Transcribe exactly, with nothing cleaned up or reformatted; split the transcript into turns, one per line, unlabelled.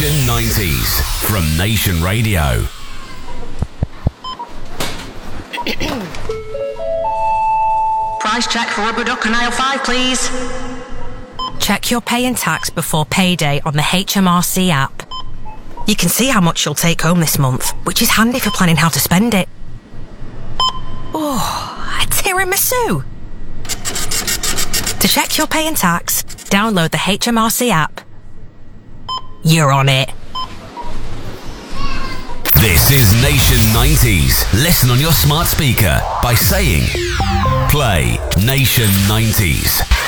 Nation nineties from Nation Radio.
Price check for rubber duck and aisle five, please.
Check your pay and tax before payday on the H M R C app. You can see how much you'll take home this month, which is handy for planning how to spend it. Oh, a tiramisu! To check your pay and tax, download the H M R C app. You're on it.
This is Nation nineties. Listen on your smart speaker by saying, play Nation nineties.